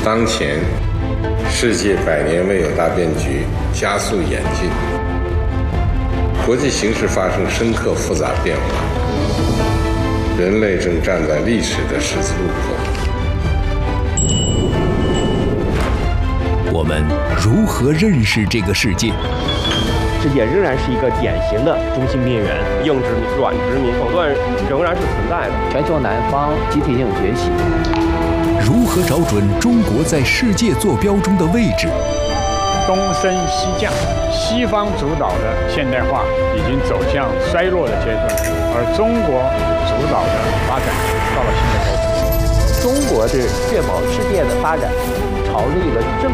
当前世界100年未有大变局加速演进，国际形势发生深刻复杂变化，人类正站在历史的十字路口。 我们如何认识这个世界？ 世界仍然是一个典型的中心边缘，硬殖民、软殖民手段仍然是存在的。 全球南方集体性崛起。 如何找准中国在世界坐标中的位置？ 东升西降，西方主导的现代化已经走向衰落的阶段，而中国主导的发展到了新的高度。 中国是确保世界的发展朝着一个正